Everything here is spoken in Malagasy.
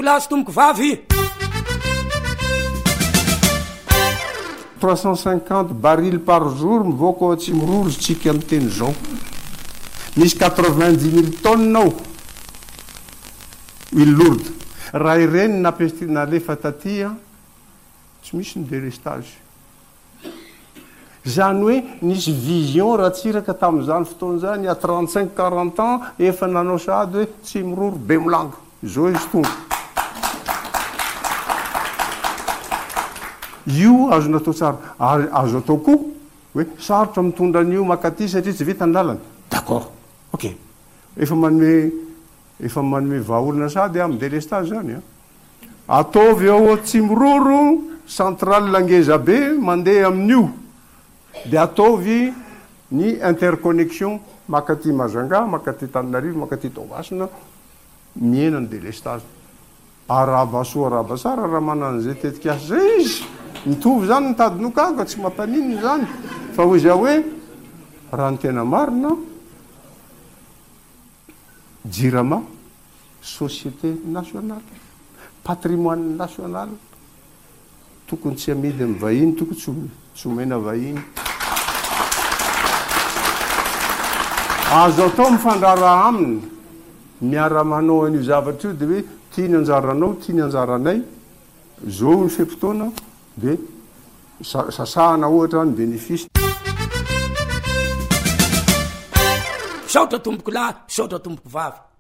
tomboko lahy sy tomboko vavy 350 baril par jour mivoaka ao tsy miroro tsika amin'ny teny zao misy 90 000 tonnes ao huile lourde raha ireny nalefa tatya tsy misy ny délestage zany hoe nisy vision raha tsiraka tamin'izany fotoan'izany a 35-40 ans efa nanao sady hoe tsy miroro be milanga zao izy tonga io azo natao tsara azo atao koa hoe sarotra mitondra an'io makaty satria tsy vita ny lalana d'accord ok efa manome vahaolona sady amin'ny délestage zany ataovy ao tsy miroro centrale langeza be mandeha amin'io de ataovy ny interconnexion makaty Majunga makaty Tananarivo makaty Toamasina miena ny délestage arabasoa arabasara raha manan'izay tetikasy zay izy mitovy zany nitadinokanga tsy mampanininy zany fa hoy za hoe raha ny tena marina jirama société nationale patrimoine national tokony tsy amidy amin'ny vahiny tokony tsy omena vahiny azo atao mifandrara aminy miara-manao an'io zavatra io de hoe tia ny anjaranao tia ny anjaranay zao ny fempotoana de sasahana ohatra ny bénéfice saotra tomboko lahy saotra tomboko vavy